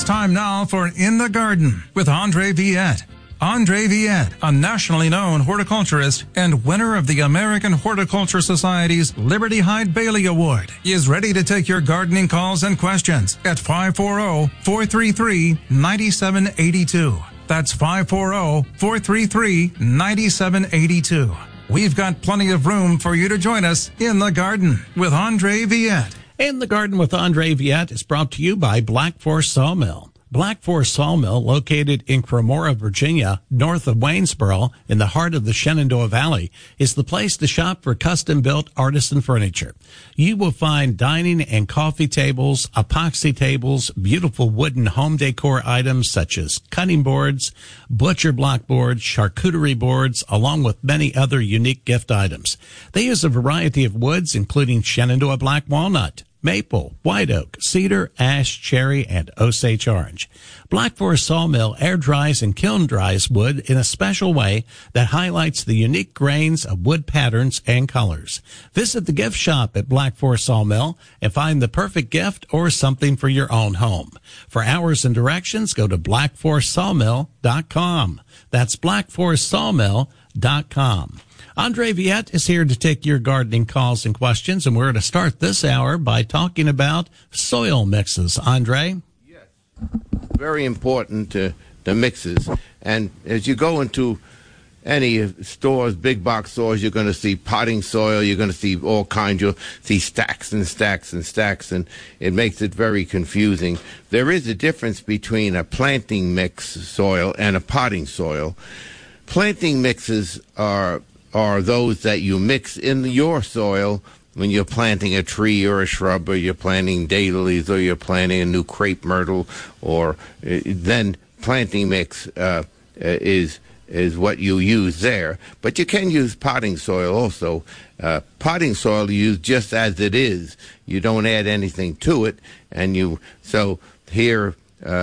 It's time now for In the Garden with Andre Viette. Andre Viette, a nationally known horticulturist and winner of the American Horticulture Society's Liberty Hyde Bailey Award, is ready to take your gardening calls and questions at 540-433-9782. That's 540-433-9782. We've got plenty of room for you to join us in the garden with Andre Viette. In the Garden with Andre Viette is brought to you by Black Forest Sawmill. Black Forest Sawmill, located in Cremora, Virginia, north of Waynesboro, in the heart of the Shenandoah Valley, is the place to shop for custom-built artisan furniture. You will find dining and coffee tables, epoxy tables, beautiful wooden home decor items such as cutting boards, butcher block boards, charcuterie boards, along with many other unique gift items. They use a variety of woods, including Shenandoah black walnut, maple, white oak, cedar, ash, cherry, and Osage orange. Black Forest Sawmill air dries and kiln dries wood in a special way that highlights the unique grains of wood patterns and colors. Visit the gift shop at Black Forest Sawmill and find the perfect gift or something for your own home. For hours and directions, go to blackforestsawmill.com. That's blackforestsawmill.com. Andre Viette is here to take your gardening calls and questions, and we're going to start this hour by talking about soil mixes. Andre? Yes, very important to the mixes. And as you go into any stores, big box stores, you're going to see potting soil, you're going to see all kinds, you'll see stacks and stacks and stacks, and it makes it very confusing. There is a difference between a planting mix soil and a potting soil. Planting mixes are those that you mix in your soil when you're planting a tree or a shrub, or you're planting daylilies, or you're planting a new crepe myrtle, or then planting mix is what you use there. But you can use potting soil also. Potting soil you use just as it is. You don't add anything to it, so here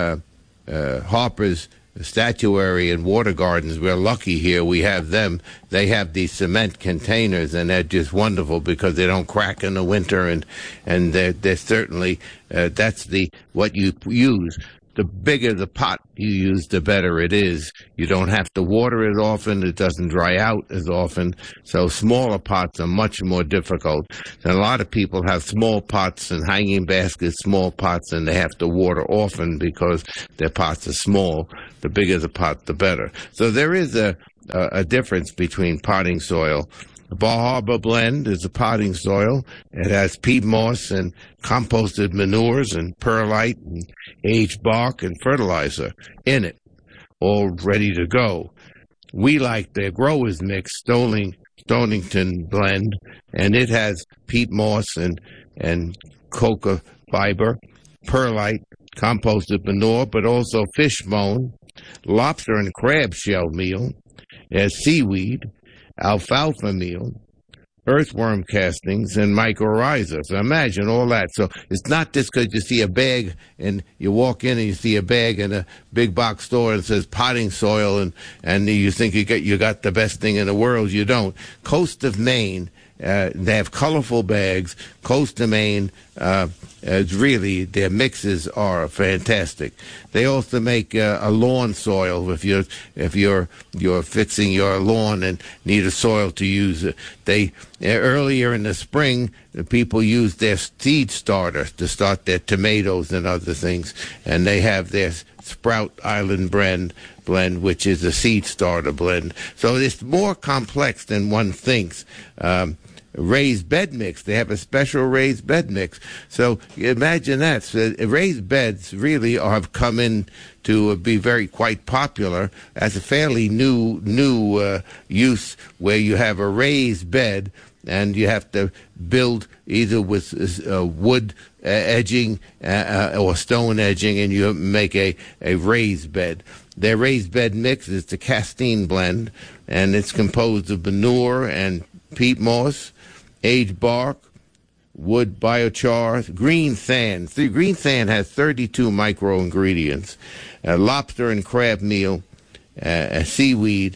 Harper's statuary and water gardens, we're lucky here. We have them. They have these cement containers, and they're just wonderful because they don't crack in the winter, and they're certainly that's what you use. The bigger the pot you use, the better it is. You don't have to water it often. It doesn't dry out as often. So smaller pots are much more difficult. And a lot of people have small pots and hanging baskets, small pots, and they have to water often because their pots are small. The bigger the pot, the better. So there is a difference between potting soil. The Bar Harbor blend is a potting soil. It has peat moss and composted manures and perlite and aged bark and fertilizer in it, all ready to go. We like the Growers Mix Stonington blend, and it has peat moss and coca fiber, perlite, composted manure, but also fish bone, lobster and crab shell meal. It has seaweed, alfalfa meal, earthworm castings, and mycorrhiza. So imagine all that. So it's not just because you see a bag and you walk in and you see a bag in a big box store and it says potting soil and you think you got the best thing in the world. You don't. Coast of Maine, they have colorful bags. Coast of Maine, really, their mixes are fantastic. They also make a lawn soil if you're fixing your lawn and need a soil to use. Earlier in the spring, the people use their seed starter to start their tomatoes and other things, and they have their Sprout Island blend, which is a seed starter blend. So it's more complex than one thinks. Raised bed mix. They have a special raised bed mix. So imagine that. So raised beds really have come in to be quite popular as a fairly new use, where you have a raised bed and you have to build either with wood edging or stone edging, and you make a raised bed. Their raised bed mix is the Castine blend, and it's composed of manure and peat moss, aged bark, wood biochar, green sand. Green sand has 32 micro ingredients, lobster and crab meal, seaweed,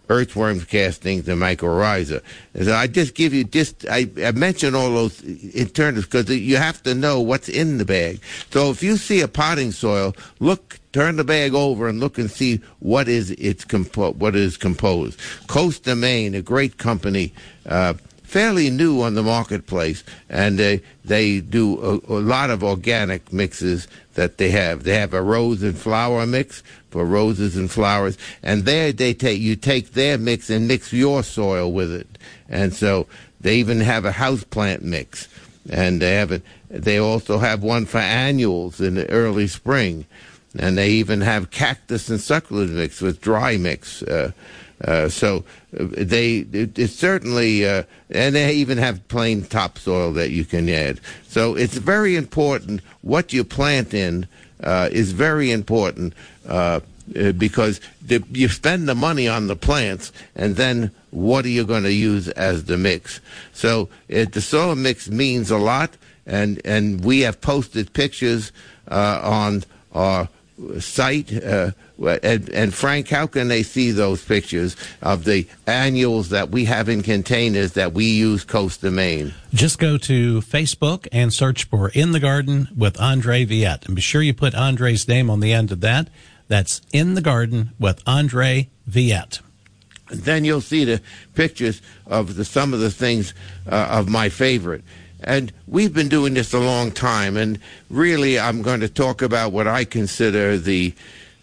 earthworm castings, and mycorrhiza. And so I just give you I mention all those in terms because you have to know what's in the bag. So if you see a potting soil, turn the bag over and look and see what is composed. Coast of Maine, a great company, fairly new on the marketplace, and they do a lot of organic mixes that they have. They have a rose and flower mix for roses and flowers, and there you take their mix and mix your soil with it. And so they even have a houseplant mix, and they also have one for annuals in the early spring, and they even have cactus and succulent mix with dry mix. So it's certainly, and they even have plain topsoil that you can add. So it's very important what you plant in is very important because you spend the money on the plants, and then what are you going to use as the mix? So the soil mix means a lot, and we have posted pictures on our site. And Frank, how can they see those pictures of the annuals that we have in containers that we use Coast of Maine? Just go to Facebook and search for In the Garden with Andre Viette. And be sure you put Andre's name on the end of that. That's In the Garden with Andre Viette. And then you'll see the pictures of some of the things of my favorite. And we've been doing this a long time, and really I'm going to talk about what I consider the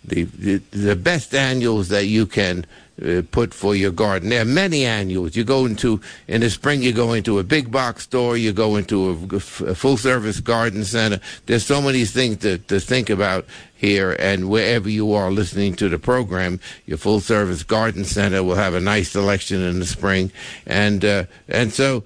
best annuals that you can put for your garden. There are many annuals. In the spring, you go into a big box store, you go into a full-service garden center. There's so many things to think about here, and wherever you are listening to the program, your full-service garden center will have a nice selection in the spring. And so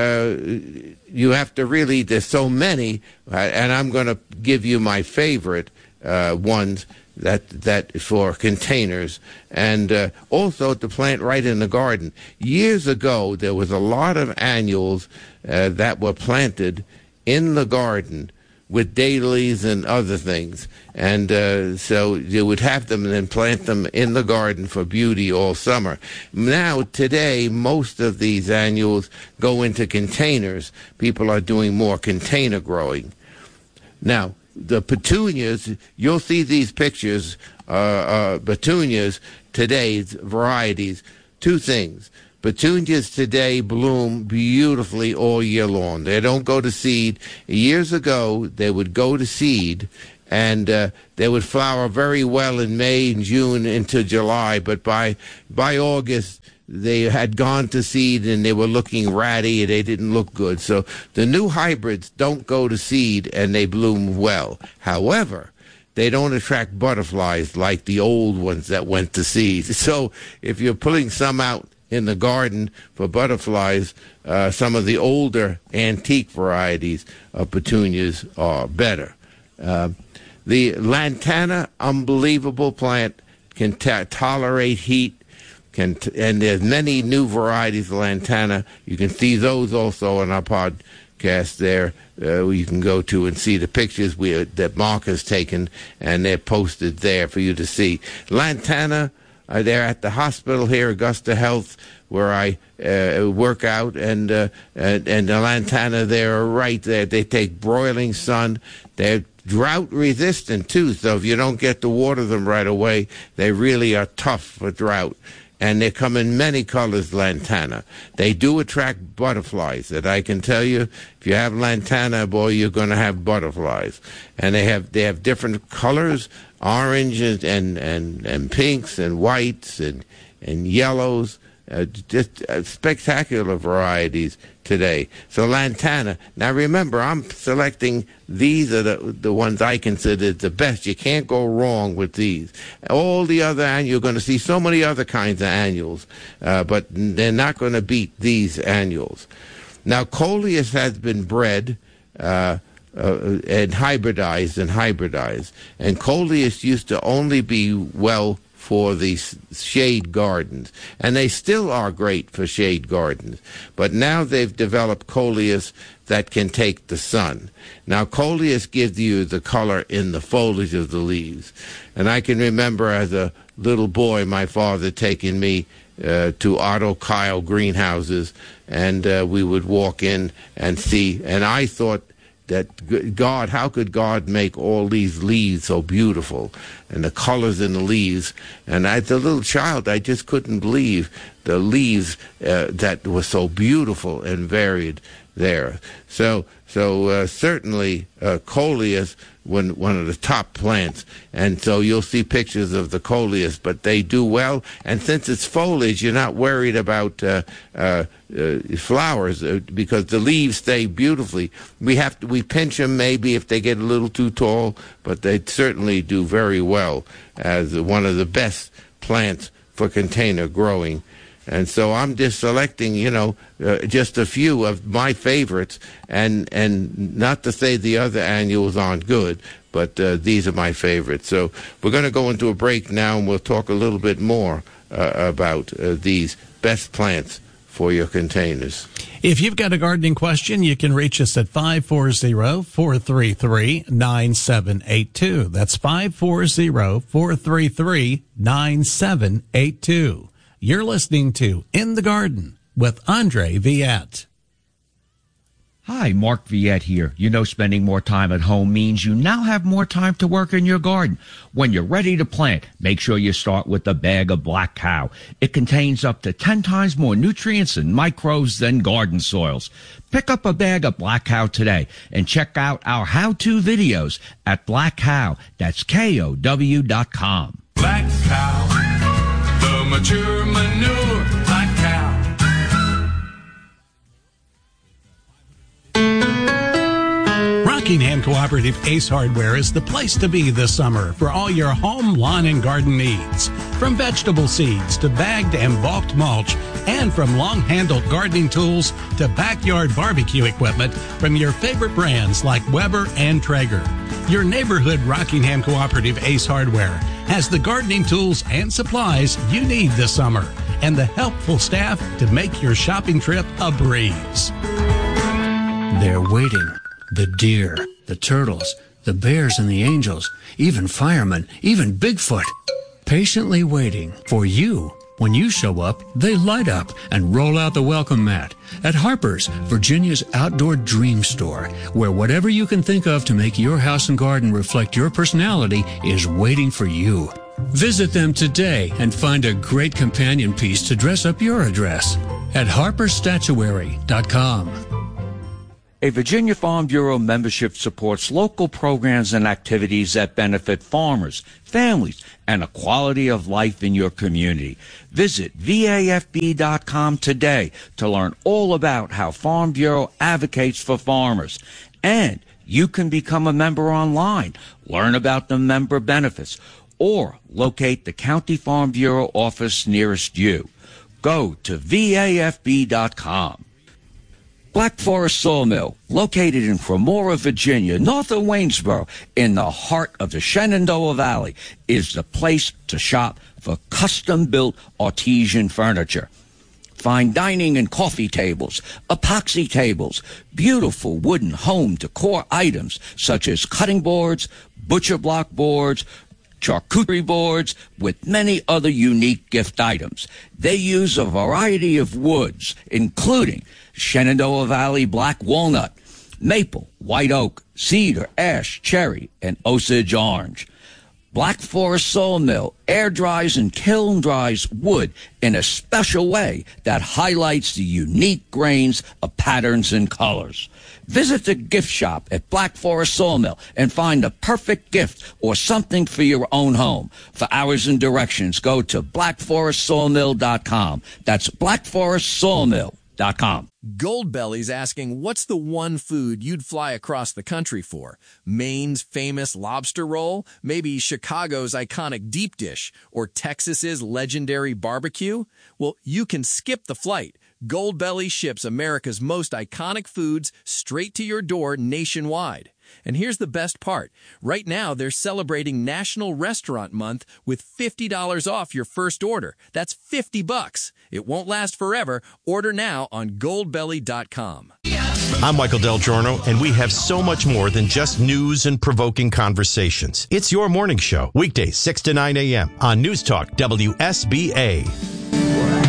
you have to really, there's so many, and I'm going to give you my favorite ones that for containers, and also to plant right in the garden. Years ago, there was a lot of annuals that were planted in the garden with dailies and other things, and so you would have them and then plant them in the garden for beauty all summer. Now, today, most of these annuals go into containers. People are doing more container growing. Now, the petunias, you'll see these pictures, petunias, today's varieties. Two things. Petunias today bloom beautifully all year long. They don't go to seed. Years ago, they would go to seed, and they would flower very well in May and June into July, but by August, they had gone to seed and they were looking ratty and they didn't look good. So the new hybrids don't go to seed and they bloom well. However, they don't attract butterflies like the old ones that went to seed. So if you're pulling some out in the garden for butterflies, some of the older antique varieties of petunias are better. The lantana, unbelievable plant, can tolerate heat. And there's many new varieties of lantana. You can see those also on our podcast there. You can go to and see the pictures that Mark has taken, and they're posted there for you to see. Lantana, they're at the hospital here, Augusta Health, where I work out, and the lantana, they're right there. They take broiling sun. They're drought resistant, too, so if you don't get to water them right away, they really are tough for drought. And they come in many colors, lantana. They do attract butterflies, that I can tell you. If you have lantana, boy, you're going to have butterflies. And they have different colors, orange and pinks and whites and yellows. Just spectacular varieties today. So lantana. Now remember, I'm selecting, these are the ones I consider the best. You can't go wrong with these. All the other annuals, you're going to see so many other kinds of annuals, but they're not going to beat these annuals. Now coleus has been bred and hybridized. And coleus used to only be well for these shade gardens, and they still are great for shade gardens. But now they've developed coleus that can take the sun. Now coleus gives you the color in the foliage of the leaves. And I can remember as a little boy, my father taking me to Otto Kyle greenhouses, and we would walk in and see. And I thought that God, how could God make all these leaves so beautiful, and the colors in the leaves? And as a little child, I just couldn't believe the leaves that were so beautiful and varied there. So certainly coleus, one of the top plants, and so you'll see pictures of the coleus, but they do well. And since it's foliage, you're not worried about flowers because the leaves stay beautifully. We pinch them maybe if they get a little too tall, but they certainly do very well as one of the best plants for container growing. And so I'm just selecting, just a few of my favorites, and not to say the other annuals aren't good, but these are my favorites. So we're going to go into a break now, and we'll talk a little bit more about these best plants for your containers. If you've got a gardening question, you can reach us at 540-433-9782. That's 540-433-9782. You're listening to In the Garden with Andre Viette. Hi, Mark Viette here. Spending more time at home means you now have more time to work in your garden. When you're ready to plant, make sure you start with a bag of Black Cow. It contains up to 10 times more nutrients and microbes than garden soils. Pick up a bag of Black Cow today and check out our how-to videos at Black Cow. That's KOW.com. Black Cow, the mature manure, Black Cow. Rockingham Cooperative Ace Hardware is the place to be this summer for all your home, lawn, and garden needs. From vegetable seeds to bagged and bulked mulch, and from long-handled gardening tools to backyard barbecue equipment from your favorite brands like Weber and Traeger. Your neighborhood Rockingham Cooperative Ace Hardware has the gardening tools and supplies you need this summer and the helpful staff to make your shopping trip a breeze. They're waiting. The deer, the turtles, the bears and the angels, even firemen, even Bigfoot. Patiently waiting for you. When you show up, they light up and roll out the welcome mat at Harper's, Virginia's outdoor dream store, where whatever you can think of to make your house and garden reflect your personality is waiting for you. Visit them today and find a great companion piece to dress up your address at harpersstatuary.com. A Virginia Farm Bureau membership supports local programs and activities that benefit farmers, families, and a quality of life in your community. Visit VAFB.com today to learn all about how Farm Bureau advocates for farmers. And you can become a member online, learn about the member benefits, or locate the County Farm Bureau office nearest you. Go to VAFB.com. Black Forest Sawmill, located in Cremora, Virginia, north of Waynesboro, in the heart of the Shenandoah Valley, is the place to shop for custom-built artesian furniture. Fine dining and coffee tables, epoxy tables, beautiful wooden home decor items such as cutting boards, butcher block boards, charcuterie boards, with many other unique gift items. They use a variety of woods, including Shenandoah Valley black walnut, maple, white oak, cedar, ash, cherry, and Osage orange. Black Forest Sawmill air dries and kiln dries wood in a special way that highlights the unique grains of patterns and colors. Visit the gift shop at Black Forest Sawmill and find the perfect gift or something for your own home. For hours and directions, go to blackforestsawmill.com. That's blackforestsawmill.com. Goldbelly's asking, what's the one food you'd fly across the country for? Maine's famous lobster roll? Maybe Chicago's iconic deep dish? Or Texas's legendary barbecue? Well, you can skip the flight. Goldbelly ships America's most iconic foods straight to your door nationwide. And here's the best part. Right now, they're celebrating National Restaurant Month with $50 off your first order. That's $50. It won't last forever. Order now on goldbelly.com. I'm Michael Del Giorno, and we have so much more than just news and provoking conversations. It's your morning show, weekdays 6 to 9 a.m. on News Talk WSBA.